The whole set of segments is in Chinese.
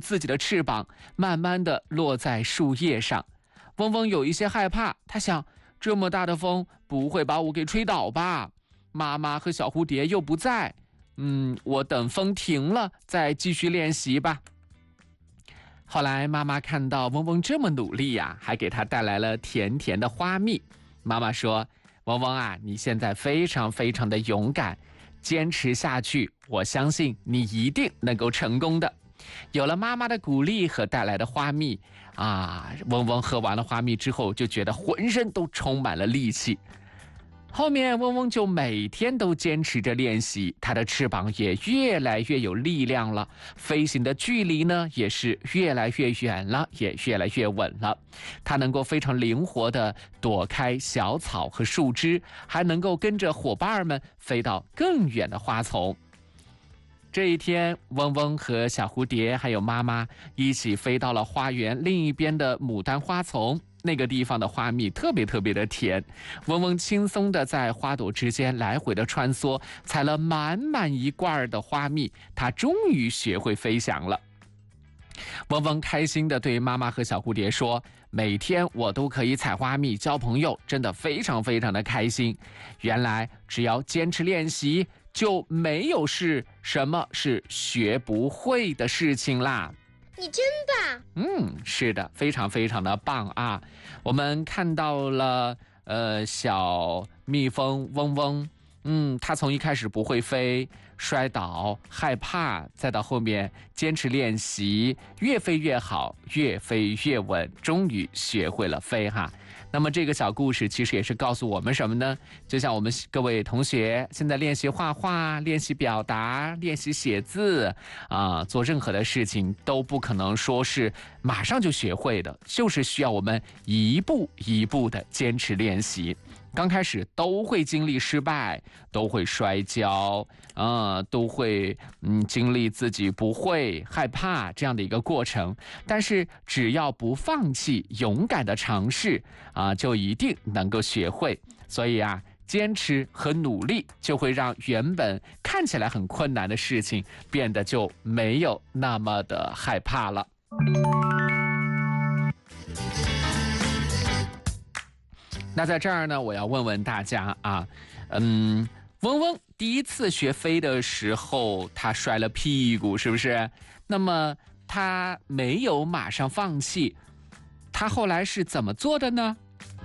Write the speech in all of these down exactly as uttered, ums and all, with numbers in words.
自己的翅膀慢慢的落在树叶上。嗡嗡有一些害怕，他想，这么大的风不会把我给吹倒吧？妈妈和小蝴蝶又不在，嗯，我等风停了再继续练习吧。后来妈妈看到嗡嗡这么努力呀、啊，还给他带来了甜甜的花蜜。妈妈说，嗡嗡啊，你现在非常非常的勇敢，坚持下去，我相信你一定能够成功的。有了妈妈的鼓励和带来的花蜜啊，嗡嗡喝完了花蜜之后就觉得浑身都充满了力气。后面嗡嗡就每天都坚持着练习，它的翅膀也越来越有力量了，飞行的距离呢也是越来越远了，也越来越稳了。它能够非常灵活地躲开小草和树枝，还能够跟着伙伴们飞到更远的花丛。这一天，嗡嗡和小蝴蝶还有妈妈一起飞到了花园另一边的牡丹花丛。那个地方的花蜜特别特别的甜，嗡嗡轻松的在花朵之间来回的穿梭，采了满满一罐的花蜜，它终于学会飞翔了。嗡嗡开心的对妈妈和小蝴蝶说，每天我都可以采花蜜交朋友，真的非常非常的开心。原来只要坚持练习，就没有是什么是学不会的事情啦。 你真棒！ 嗯，是的，非常非常的棒啊！我们看到了，呃，小蜜蜂嗡嗡，嗯，它从一开始不会飞，摔倒、害怕，再到后面坚持练习，越飞越好，越飞越稳，终于学会了飞哈。那么这个小故事其实也是告诉我们什么呢？就像我们各位同学现在练习画画、练习表达、练习写字啊、呃，做任何的事情都不可能说是马上就学会的，就是需要我们一步一步的坚持练习。刚开始都会经历失败，都会摔跤，呃，都会嗯经历自己不会、害怕这样的一个过程。但是只要不放弃，勇敢的尝试啊、呃，就一定能够学会。所以啊，坚持和努力就会让原本看起来很困难的事情变得就没有那么的害怕了。那在这儿呢，我要问问大家啊，嗯，嗡嗡第一次学飞的时候，他摔了屁股，是不是？那么他没有马上放弃，他后来是怎么做的呢？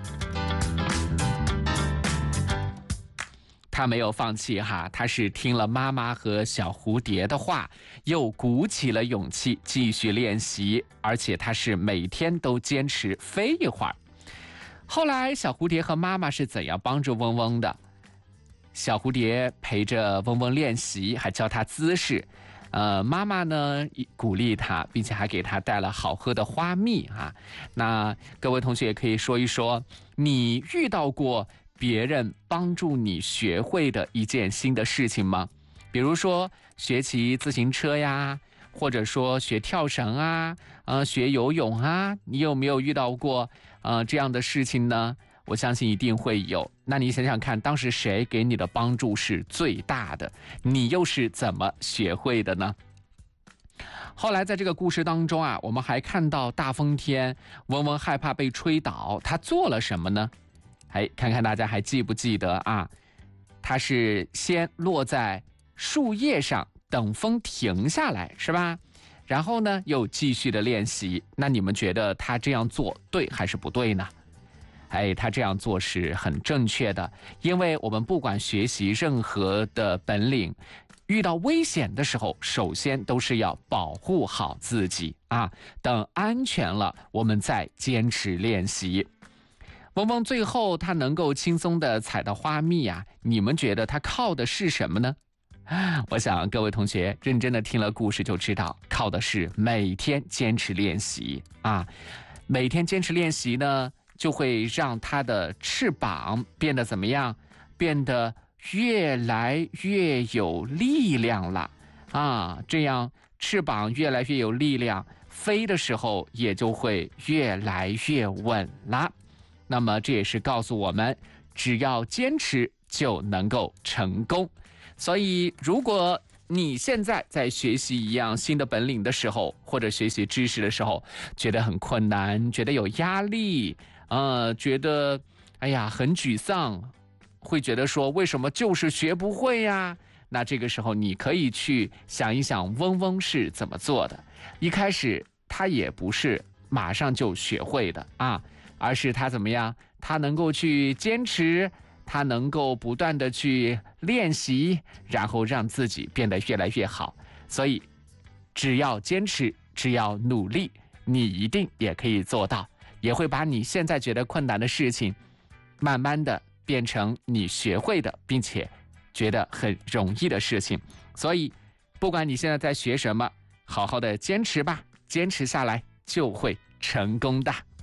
他没有放弃哈，他是听了妈妈和小蝴蝶的话，又鼓起了勇气继续练习，而且他是每天都坚持飞一会儿。后来小蝴蝶和妈妈是怎样帮助嗡嗡的？小蝴蝶陪着嗡嗡练习，还教他姿势。呃，妈妈呢鼓励他，并且还给他带了好喝的花蜜啊。那各位同学也可以说一说，你遇到过别人帮助你学会的一件新的事情吗？比如说学骑自行车呀，或者说学跳绳啊，呃，学游泳啊，你有没有遇到过呃这样的事情呢？我相信一定会有。那你想想看，当时谁给你的帮助是最大的？你又是怎么学会的呢？后来在这个故事当中啊，我们还看到大风天，嗡嗡害怕被吹倒，他做了什么呢？哎，看看大家还记不记得啊？他是先落在树叶上等风停下来，是吧？然后呢又继续的练习。那你们觉得他这样做对还是不对呢？哎，他这样做是很正确的，因为我们不管学习任何的本领，遇到危险的时候，首先都是要保护好自己啊，等安全了，我们再坚持练习。嗡嗡最后他能够轻松的采到花蜜啊，你们觉得他靠的是什么呢？我想各位同学认真的听了故事就知道，靠的是每天坚持练习啊。每天坚持练习呢，就会让它的翅膀变得怎么样？变得越来越有力量了啊！这样翅膀越来越有力量，飞的时候也就会越来越稳了。那么这也是告诉我们，只要坚持就能够成功。所以如果你现在在学习一样新的本领的时候，或者学习知识的时候，觉得很困难，觉得有压力，呃，觉得哎呀很沮丧，会觉得说为什么就是学不会呀？那这个时候你可以去想一想嗡嗡是怎么做的。一开始他也不是马上就学会的啊，而是他怎么样？他能够去坚持，他能够不断的去练习，然后让自己变得越来越好。所以只要坚持，只要努力，你一定也可以做到，也会把你现在觉得困难的事情慢慢的变成你学会的，并且觉得很容易的事情。所以不管你现在在学什么，好好的坚持吧，坚持下来就会成功的。